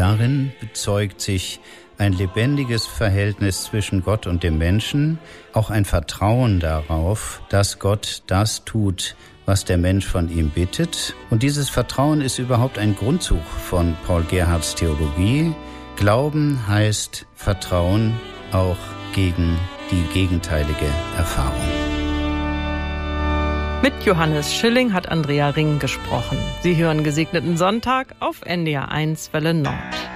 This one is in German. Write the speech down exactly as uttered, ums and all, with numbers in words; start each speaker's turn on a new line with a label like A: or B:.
A: Darin bezeugt sich ein lebendiges Verhältnis zwischen Gott und dem Menschen, auch ein Vertrauen darauf, dass Gott das tut, was der Mensch von ihm bittet. Und dieses Vertrauen ist überhaupt ein Grundzug von Paul Gerhardts Theologie. Glauben heißt Vertrauen auch gegen die gegenteilige Erfahrung.
B: Mit Johannes Schilling hat Andrea Ring gesprochen. Sie hören Gesegneten Sonntag auf N D R eins Welle Nord.